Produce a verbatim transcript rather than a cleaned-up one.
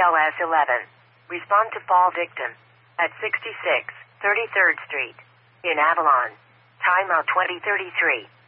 L S eleven. Respond to fall victim at sixty-six thirty-third Street in Avalon. Timeout twenty thirty-three.